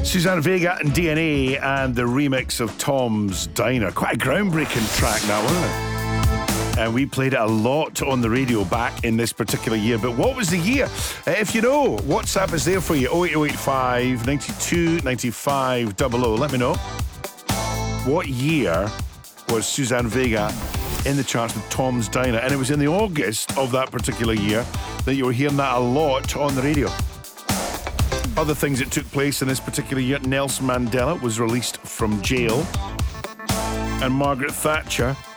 Suzanne Vega and DNA and the remix of Tom's Diner. Quite a groundbreaking track, that, wasn't it? And we played it a lot on the radio back in this particular year. But what was the year? If you know, WhatsApp is there for you. 08085 92 95 00. Let me know. What year was Suzanne Vega in the charts with Tom's Diner? And it was in the August of that particular year that you were hearing that a lot on the radio. Other things that took place in this particular year: Nelson Mandela was released from jail, and Margaret Thatcher